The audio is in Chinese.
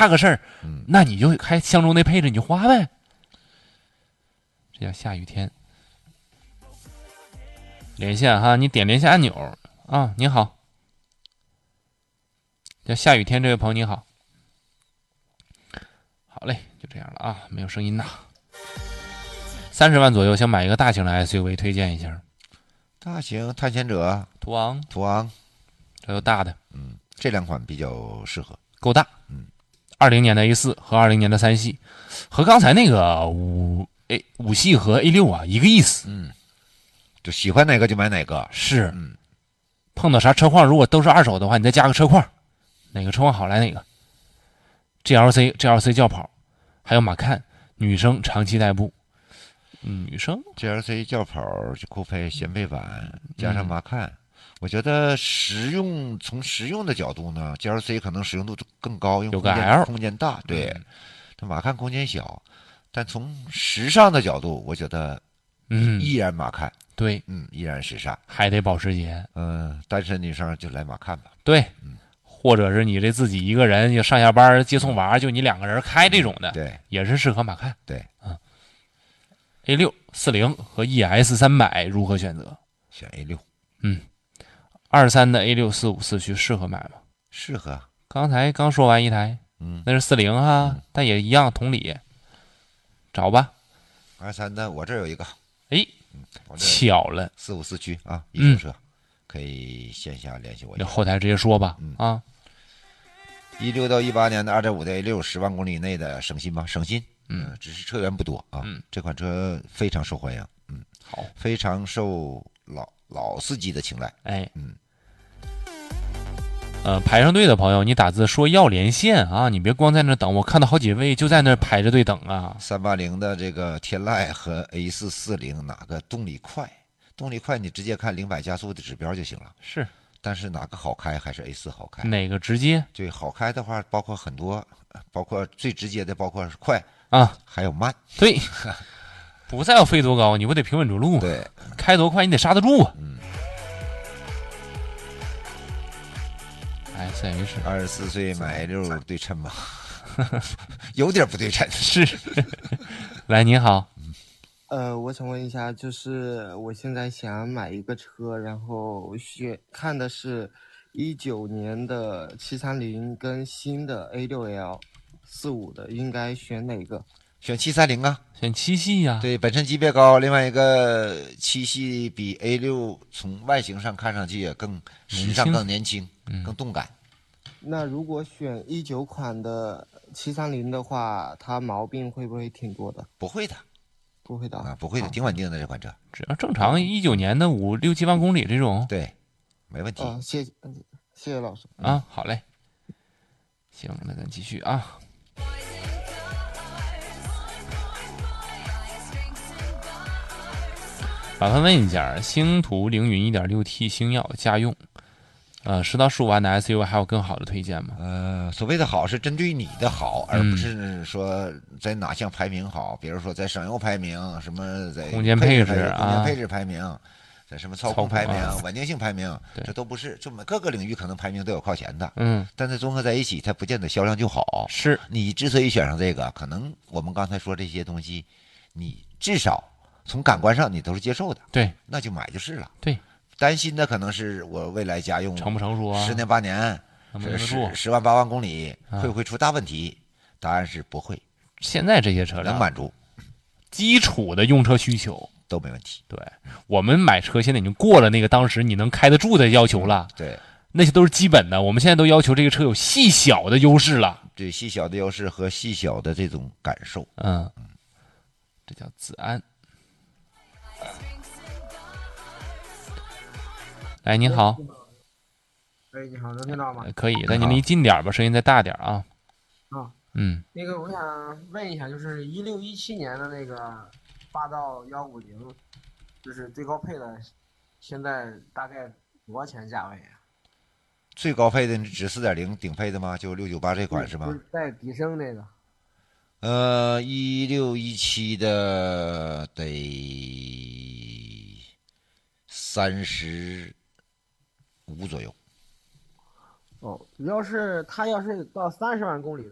差个事儿，那你就开相中那配置你就花呗。这叫下雨天。连线哈，你点连线按钮啊。你好，叫下雨天这位朋友你好。好嘞，就这样了啊，没有声音呐。30万左右想买一个大型的 SUV， 推荐一下。 大型探险者、 途昂，这都大的， 这两款比较适合， 够大。20年的 A4 和20年的3系，和刚才那个5系和 A6啊一个意思。 就喜欢哪个就买哪个。 是，碰到啥车况，如果都是二手的话，你再加个车况，哪个车况好来哪个。GLC 轿跑，还有马看，女生长期代步。女生 GLC 轿跑就酷配掀背版加上马看，我觉得从实用的角度呢 ，GLC 可能实用度更高，因为有个 L 空间大，对，它马看空间小，但从时尚的角度，我觉得依然马看。 对， 依然时尚， 还得保时捷。 单身女生就来马看吧。 对，或者是你这自己一个人就上下班接送娃，就你2个人开这种的， 对， 也是适合马看。 对 ，A6 40和 ES 300如何选择？ 选 A6。 23的 A6 45四驱适合买吗？ 适合。 刚才刚说完一台，那是40哈，但也一样同理，找吧。 23的我这儿有一个， 巧了 45四驱啊，一手车，可以线下联系我一下。 后台直接说吧。 16到18年的2.5的 A6 10万公里以内的省心吗？省心。只是车源不多啊。这款车非常受欢迎。 好， 非常受老司机的青睐。 排上队的朋友，你打字说要连线啊，你别光在那等，我看到好几位就在那排着队等啊。 380的这个天籁和 A440哪个动力快？动力快你直接看0-100加速的指标就行了。 是， 但是哪个好开还是 A4 好开？ 哪个直接？ 对，好开的话包括很多，包括最直接的包括快啊， 还有慢。 对，不再要飞多高，你不得平稳着陆？ 对， 开多快你得刹得住啊。 24岁买6对称吗？有点不对称。 是。来，你好。 我想问一下，就是我现在想买一个车，然后看的是19年的730跟新的 A6L 45的，应该选哪个？ 选730啊， 选7系呀。 对，本身级别高，另外一个7系比 A6 从外形上看上去也更时尚、更年轻、更动感。 那如果选19款的730的话，它毛病会不会挺多的？ 不会的， 不会的啊， 不会的，挺稳定的这款车， 只要正常19年的5-6-7万公里这种， 对，没问题。 谢谢老师啊，好嘞。行，那咱继续啊。麻烦问一下，星途凌云 1.6T 星耀家用，10到15万的 SUV 还有更好的推荐吗？ 所谓的好是针对你的好，而不是说在哪项排名好，比如说在省油排名，什么在空间配置排名，在什么操控排名、稳定性排名，这都不是，就各个领域可能排名都有靠前的。但是综合在一起，它不见得销量就好。 是你之所以选上这个，可能我们刚才说这些东西，你至少从感官上你都是接受的， 对， 那就买就是了。 对， 担心的可能是我未来家用成不成熟啊 ？10年8年，10万8万公里，会不会出大问题？答案是不会。 现在这些车能满足基础的用车需求都没问题。 对，我们买车现在已经过了那个当时你能开得住的要求了。 对， 那些都是基本的，我们现在都要求这个车有细小的优势了。 对，细小的优势和细小的这种感受。 这叫子安。来，你好。 你好，能听到吗？ 可以，但你离近点吧，声音再大点啊。 那个我想问一下，就是16、17年的那个霸道150，就是最高配的，现在大概多少钱价位啊？ 最高配的你指4.0顶配的吗？就698这款是吗？ 不是带底升那个。 16、17的得35左右。 他要是到30万公里。